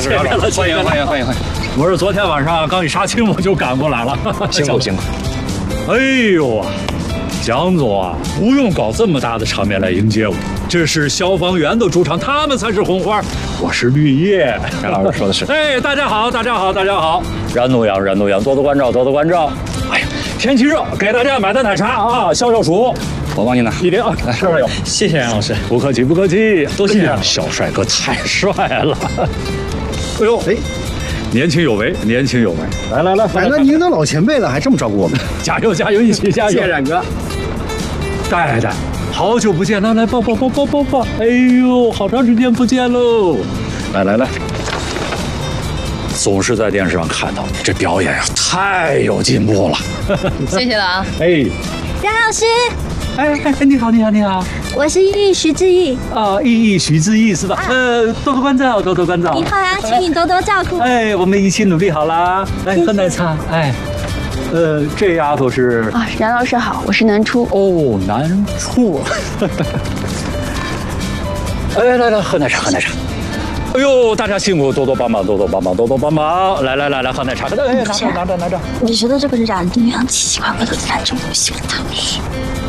师，欢迎欢迎欢迎欢迎！ 我是昨天晚上刚一杀青我就赶过来了， 辛苦辛苦。 哎呦啊，蒋总啊，不用搞这么大的场面来迎接我，这是消防员的主场，他们才是红花，我是绿叶。 袁老师说的是。 哎，大家好，大家好，大家好，燃怒阳，燃怒阳，多多关照，多多关照。哎呀，天气热，给大家买的奶茶啊，消消暑。 我帮您拿， 一定啊，这儿有。 谢谢袁老师， 不客气，不客气， 多谢啊。 小帅哥太帅了。哎呦，哎。年轻有为，年轻有为！来来来， 冉哥，您都老前辈了，还这么照顾我们， 加油加油，一起加油！ 谢谢冉哥。 戴戴，好久不见，来来抱抱抱抱抱抱！哎呦，好长时间不见喽！来来来，总是在电视上看到你这表演呀，太有进步了。 谢谢了啊！ 哎， 冉老师， 哎，你好，你好，你好。 我是易徐志毅。 哦，易徐志毅是吧？多多关照，多多关照。 以后啊，请你多多照顾。 哎，我们一起努力好啦！来喝奶茶。哎，这丫头是啊，冉老师好，我是南初。 哦，南初。哎，来喝奶茶，喝奶茶。哎呦，大家辛苦，多多帮忙，多多帮忙，多多帮忙！来，喝奶茶。哎，拿着。 你觉得这个冉怒阳奇奇怪怪的男生，我喜欢他？